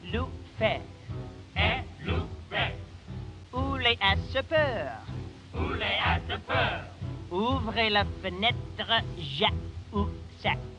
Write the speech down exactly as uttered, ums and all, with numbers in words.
loup fait? Un loup fait. Où les a ce peur? Où les a de peur? Ouvrez la fenêtre, ja ou ça.